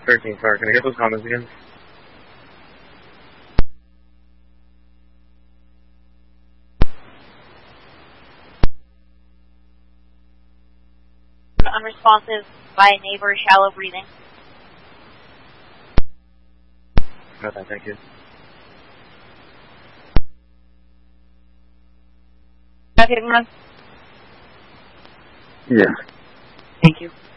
13, sorry. Can I get those comments again? Unresponsive by neighbor, shallow breathing. Okay, thank you. Getting run? Yeah. Thank you.